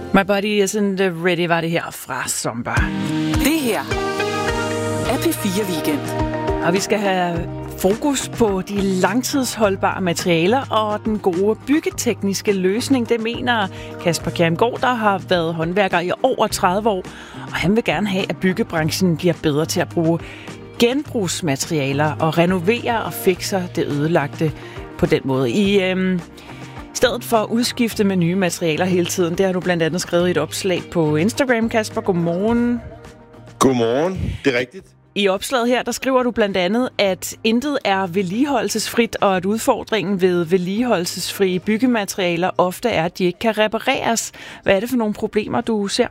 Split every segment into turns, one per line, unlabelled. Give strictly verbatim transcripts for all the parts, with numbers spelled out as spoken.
My body isn't ready var det her fra Zomba.
Det her er P fire Weekend.
Og vi skal have fokus på de langtidsholdbare materialer og den gode byggetekniske løsning. Det mener Kasper Kjermgaard, der har været håndværker i over tredive år. Og han vil gerne have, at byggebranchen bliver bedre til at bruge genbrugsmaterialer og renovere og fikser det ødelagte på den måde. I øhm, stedet for at udskifte med nye materialer hele tiden, det har du blandt andet skrevet i et opslag på Instagram, Kasper. Godmorgen.
Godmorgen, det er rigtigt.
I opslaget her, der skriver du blandt andet, at intet er vedligeholdelsesfrit, og at udfordringen ved vedligeholdelsesfrie byggematerialer ofte er, at de ikke kan repareres. Hvad er det for nogle problemer, du ser?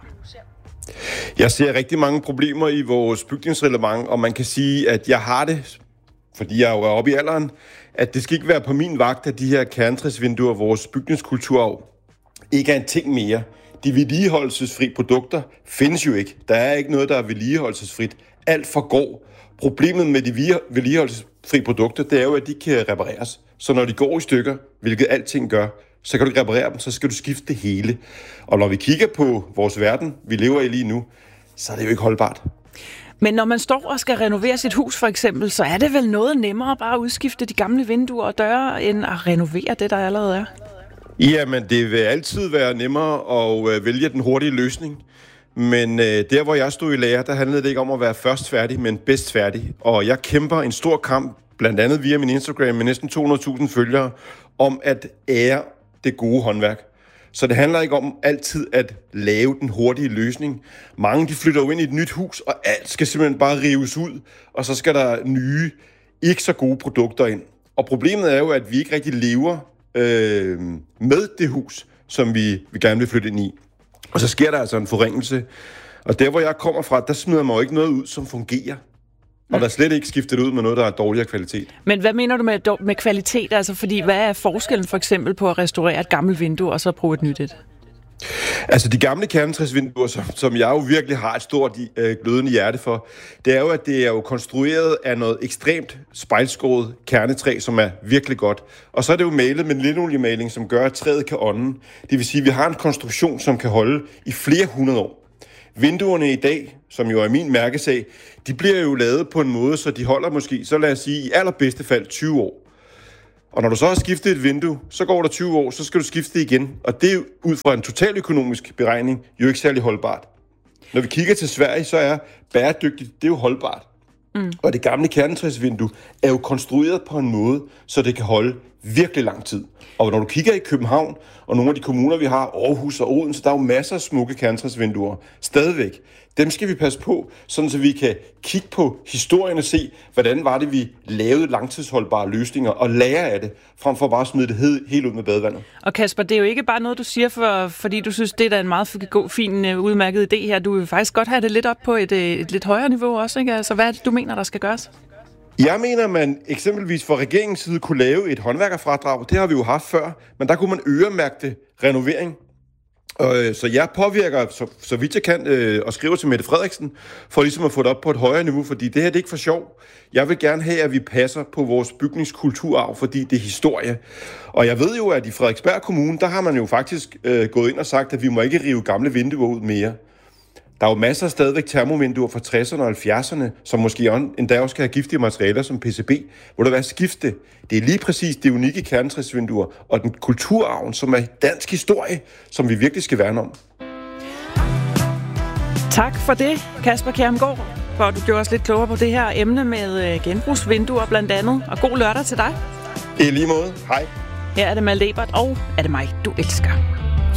Jeg ser rigtig mange problemer i vores bygningsreglement, og man kan sige, at jeg har det, fordi jeg jo er oppe i alderen, at det skal ikke være på min vagt, at de her kerntræsvinduer, vores bygningskulturarv, ikke er en ting mere. De vedligeholdelsesfri produkter findes jo ikke. Der er ikke noget, der er vedligeholdelsesfrit. Alt forgår. Problemet med de vedligeholdelsesfri produkter, det er jo, at de kan repareres. Så når de går i stykker, hvilket alting gør, så kan du ikke reparere dem, så skal du skifte det hele. Og når vi kigger på vores verden, vi lever i lige nu, så er det jo ikke holdbart.
Men når man står og skal renovere sit hus for eksempel, så er det vel noget nemmere bare at udskifte de gamle vinduer og døre, end at renovere det, der allerede er?
Jamen, det vil altid være nemmere at vælge den hurtige løsning. Men øh, der, hvor jeg stod i lære, der handlede det ikke om at være først færdig, men bedst færdig. Og jeg kæmper en stor kamp, blandt andet via min Instagram med næsten to hundrede tusind følgere, om at ære det gode håndværk. Så det handler ikke om altid at lave den hurtige løsning. Mange de flytter jo ind i et nyt hus, og alt skal simpelthen bare rives ud, og så skal der nye, ikke så gode produkter ind. Og problemet er jo, at vi ikke rigtig lever øh, med det hus, som vi, vi gerne vil flytte ind i. Og så sker der altså en forringelse. Og der, hvor jeg kommer fra, der smider man jo ikke noget ud, som fungerer. Og der er slet ikke skiftet ud med noget, der er dårligere kvalitet.
Men hvad mener du med, med kvalitet? Altså, fordi hvad er forskellen for eksempel på at restaurere et gammelt vindue og så bruge et nyt et?
Altså de gamle kernetræsvinduer, som, som jeg jo virkelig har et stort øh, glødende hjerte for, det er jo, at det er jo konstrueret af noget ekstremt spejlskåret kernetræ, som er virkelig godt. Og så er det jo malet med en linoliemaling, som gør, at træet kan ånde. Det vil sige, at vi har en konstruktion, som kan holde i flere hundrede år. Vinduerne i dag, som jo er min mærkesag, de bliver jo lavet på en måde, så de holder måske, så lad os sige, i allerbedste fald tyve år. Og når du så har skiftet et vindue, så går der tyve år, så skal du skifte det igen. Og det er jo ud fra en totaløkonomisk beregning jo ikke særlig holdbart. Når vi kigger til Sverige, så er bæredygtigt, det er jo holdbart. Mm. Og det gamle kernetræsvindue er jo konstrueret på en måde, så det kan holde virkelig lang tid. Og når du kigger i København og nogle af de kommuner, vi har, Aarhus og Odense, der er jo masser af smukke kernetræsvinduer stadigvæk. Dem skal vi passe på, sådan så vi kan kigge på historien og se, hvordan var det, vi lavede langtidsholdbare løsninger og lære af det, frem for bare at smide det helt ud med badevandet.
Og Kasper, det er jo ikke bare noget, du siger, for, fordi du synes, det er en meget god, fin, udmærket idé her. Du vil faktisk godt have det lidt op på et, et lidt højere niveau også, ikke? Altså, hvad er det, du mener, der skal gøres?
Jeg mener, at man eksempelvis fra regeringens side kunne lave et håndværkerfradrag. Det har vi jo haft før, men der kunne man øremærke renovering. Så jeg påvirker, så, så vidt jeg kan, øh, og skriver til Mette Frederiksen, for ligesom at få det op på et højere niveau, fordi det her det er ikke for sjov. Jeg vil gerne have, at vi passer på vores bygningskulturarv, fordi det er historie. Og jeg ved jo, at i Frederiksberg Kommune, der har man jo faktisk øh, gået ind og sagt, at vi må ikke rive gamle vinduer ud mere. Der er jo masser af stadigvæk termovinduer fra tresserne og halvfjerdserne, som måske endda også skal have giftige materialer som P C B. Hvor der vil skifte. Det er lige præcis det unikke kernetræsvinduer og den kulturarven, som er dansk historie, som vi virkelig skal værne om.
Tak for det, Kasper Kjermgaard, for at du gjorde os lidt klogere på det her emne med genbrugsvinduer blandt andet. Og god lørdag til dig.
I lige måde. Hej.
Her er det Malte Ebert, og er det mig, du elsker.